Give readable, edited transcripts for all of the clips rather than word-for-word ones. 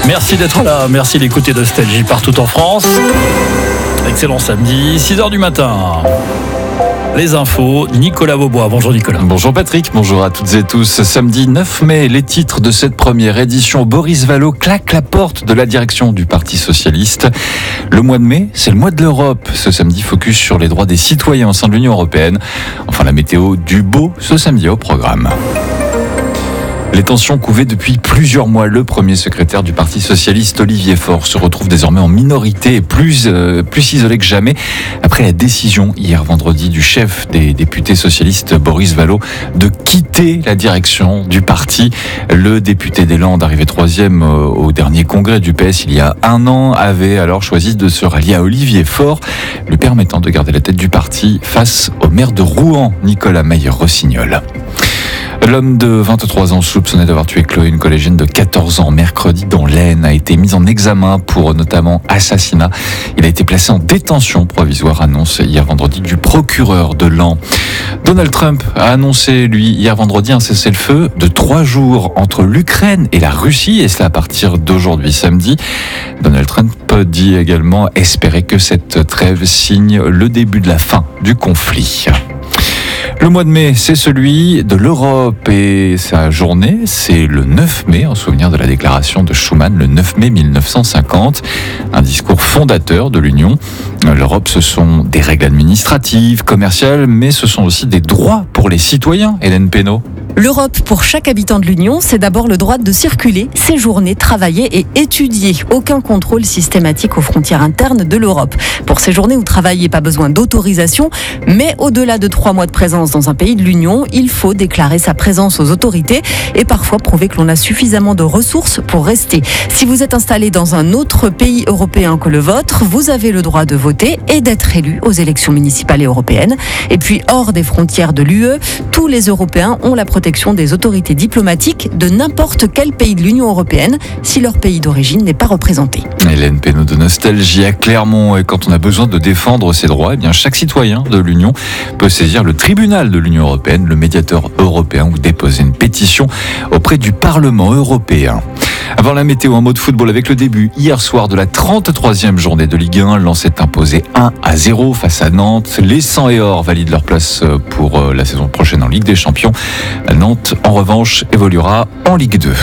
Merci d'être là, merci d'écouter Nostalgie partout en France. Excellent samedi, 6h du matin. Les infos, Nicolas Vaubois. Bonjour Nicolas. Bonjour Patrick, bonjour à toutes et tous. Samedi 9 mai, les titres de cette première édition. Boris Vallaud claque la porte de la direction du Parti Socialiste. Le mois de mai, c'est le mois de l'Europe. Ce samedi, focus sur les droits des citoyens au sein de l'Union européenne. Enfin, la météo du beau ce samedi au programme. Les tensions couvaient depuis plusieurs mois. Le premier secrétaire du Parti Socialiste, Olivier Faure, se retrouve désormais en minorité et plus isolé que jamais après la décision hier vendredi du chef des députés socialistes, Boris Vallaud, de quitter la direction du parti. Le député des Landes, arrivé troisième au dernier congrès du PS il y a un an, avait alors choisi de se rallier à Olivier Faure, lui permettant de garder la tête du parti face au maire de Rouen, Nicolas Meyer-Rossignol. L'homme de 23 ans soupçonné d'avoir tué Chloé, une collégienne de 14 ans, mercredi dans l'Aisne, a été mis en examen pour notamment assassinat. Il a été placé en détention provisoire, annonce hier vendredi du procureur de Laon. Donald Trump a annoncé, lui, hier vendredi, un cessez-le-feu de 3 jours entre l'Ukraine et la Russie, et cela à partir d'aujourd'hui, samedi. Donald Trump dit également espérer que cette trêve signe le début de la fin du conflit. Le mois de mai, c'est celui de l'Europe et sa journée, c'est le 9 mai, en souvenir de la déclaration de Schuman, le 9 mai 1950, un discours fondateur de l'Union. L'Europe, ce sont des règles administratives, commerciales, mais ce sont aussi des droits pour les citoyens, Hélène Pénaud. L'Europe, pour chaque habitant de l'Union, c'est d'abord le droit de circuler, séjourner, travailler et étudier. Aucun contrôle systématique aux frontières internes de l'Europe. Pour séjourner ou travailler, pas besoin d'autorisation, mais au-delà de 3 mois de présence dans un pays de l'Union, il faut déclarer sa présence aux autorités et parfois prouver que l'on a suffisamment de ressources pour rester. Si vous êtes installé dans un autre pays européen que le vôtre, vous avez le droit de voter et d'être élu aux élections municipales et européennes. Et puis, hors des frontières de l'UE, tous les Européens ont la protection des autorités diplomatiques de n'importe quel pays de l'Union européenne si leur pays d'origine n'est pas représenté. Hélène Pénaud de Nostalgie à Clermont. Et quand on a besoin de défendre ses droits, eh bien chaque citoyen de l'Union peut saisir le tribunal de l'Union européenne, le médiateur européen, ou déposer une pétition auprès du Parlement européen. Avant la météo, un mot de football avec le début hier soir de la 33e journée de Ligue 1. Lens est imposé 1-0 face à Nantes. Les 100 et or valident leur place pour la saison prochaine en Ligue des Champions. Nantes, en revanche, évoluera en Ligue 2.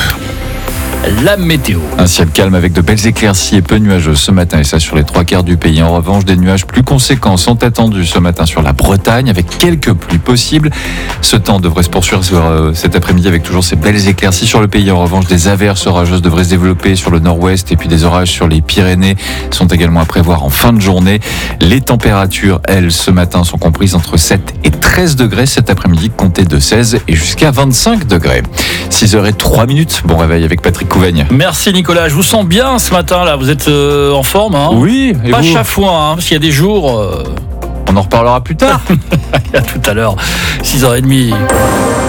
La météo. Un ciel calme avec de belles éclaircies et peu nuageux ce matin, et ça sur les 3/4 du pays. En revanche, des nuages plus conséquents sont attendus ce matin sur la Bretagne avec quelques pluies possibles. Ce temps devrait se poursuivre cet après-midi avec toujours ces belles éclaircies sur le pays. En revanche, des averses orageuses devraient se développer sur le nord-ouest et puis des orages sur les Pyrénées sont également à prévoir en fin de journée. Les températures, elles, ce matin sont comprises entre 7 et 13 degrés. Cet après-midi, comptez de 16 et jusqu'à 25 degrés. 6h03. Bon réveil avec Patrick Couvagne. Merci Nicolas, je vous sens bien ce matin là, vous êtes en forme hein. Oui, et pas vous chafouin hein, parce qu'il y a des jours On en reparlera plus tard. à tout à l'heure, 6h30.